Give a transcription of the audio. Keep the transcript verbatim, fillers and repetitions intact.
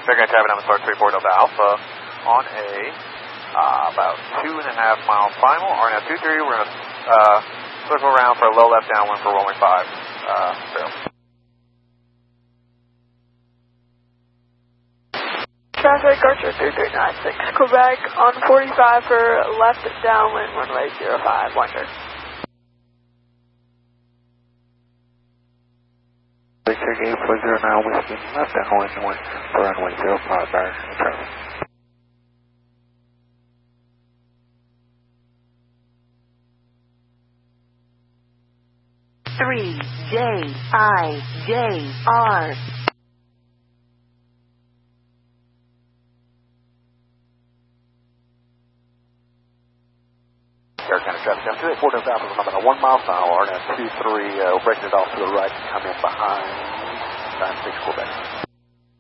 They're going to tap it on the start three four Delta Alpha on a uh, about two and a half mile final. R N F two three, we're going to uh, circle around for a low left downwind for runway five. Uh, barrel. Traffic, Archer three three nine six, Quebec on forty-five for left downwind, runway zero five, Winder. Victor eight four zero nine Whiskey, left downwind for runway zero five, Barry, traffic. three J I J R. Air County traffic down two eight four Delta Alpha, about a one mile final, R N F two three, uh, we're breaking it off to the right to come in behind nine six Quebec.